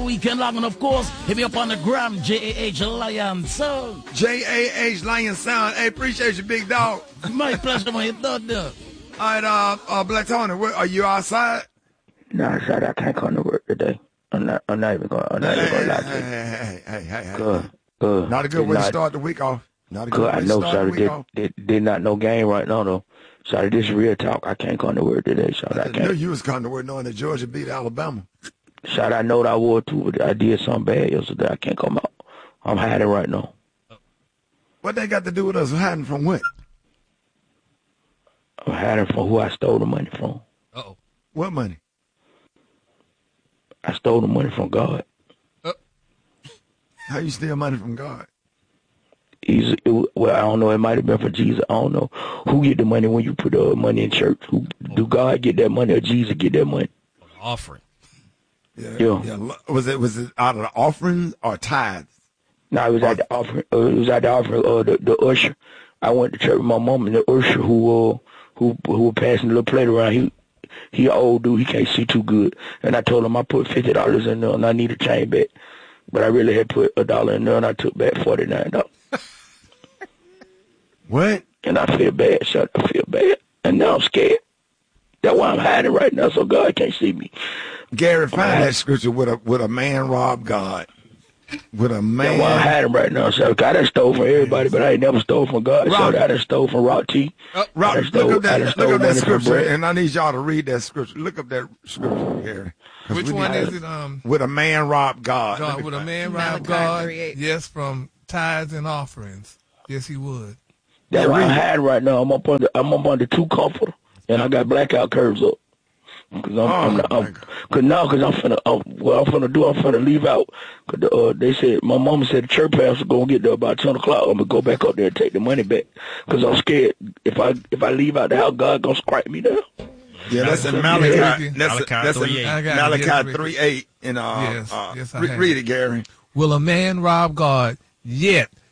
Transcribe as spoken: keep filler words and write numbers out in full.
weekend long. And of course, hit me up on the gram, J A H Lion Sound. J A H Lion Sound. Hey, appreciate you, big dog. My pleasure, man. You done there. All right, uh, uh, Black Tony, where, are you outside? No, sorry, I can't come to work today. I'm not. I'm not even going. I'm not hey, even going to lie hey, to you. hey, hey, hey, hey, hey. Good, good. Not a good did way not, to start the week off. Not a good, good. way I to know, start sorry, the week did, off. did, did not no game right now though. Sorry, this is real talk. I can't come to work today, sorry. I, I can't. knew you was coming to work knowing that Georgia beat Alabama. Sorry, I know that I wore too, but I did something bad yesterday. I can't come out. I'm hiding right now. What they got to do with us hiding from what? I'm hiding from who I stole the money from. Uh-oh. What money? I stole the money from God. Uh. How you steal money from God? He's, it, well, I don't know. It might have been for Jesus. I don't know. Who get the money when you put uh, money in church? Who do God get that money or Jesus get that money? Offering. Yeah, yeah. yeah. Was it was it out of the offerings or tithes? No, it was at the offering. Uh, it was at the offering. Uh, the, the usher. I went to church with my mom, and the usher who uh, who who was passing the little plate around. He he an old dude. He can't see too good. And I told him I put fifty dollars in there, and I need a change back. But I really had put a dollar in there, and I took back forty nine dollars. What? And I feel bad, shut I feel bad. And now I'm scared. That's why I'm hiding right now, so God can't see me. Gary, find that scripture with a with a man robbed God. With a man. That's why I'm hiding right now, so I done stole from everybody, but I ain't never stole from God. Rock. So I done stole from Rock T. Uh, Rock, look stole, up that, look up that scripture, and I need y'all to read that scripture. Look up that scripture, Gary. Which one is it? Um, with a man robbed God. God with a man robbed God. Yes, from tithes and offerings. Yes, he would. That's why I'm hiding right now. I'm up under, I'm up under two comforter, and I got blackout curves up. Cause I'm, oh, I'm, I'm, I'm cause now, cause I'm finna, I'm, what I'm finna do, I'm finna leave out. Cause the, uh, they said, my mama said the church pastor gonna get there about ten o'clock. I'm gonna go back up there and take the money back. Cause I'm scared if I, if I leave out the house, God gonna strike me down. Yeah, that's in Malachi. That's that's Malachi three eight. And uh, yes, uh yes, re- read it, Gary. Will a man rob God? Yet